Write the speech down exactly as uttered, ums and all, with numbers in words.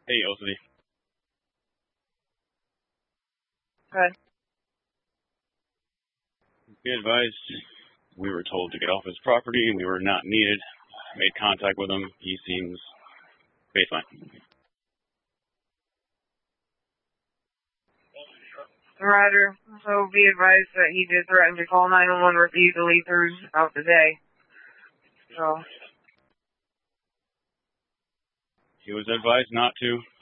Hey, Elsity. Good. Be advised, we were told to get off his property. We were not needed. I made contact with him. He seems baseline. Roger. So be advised that he did threaten to call nine one one repeatedly throughout the day. So. He was advised not to.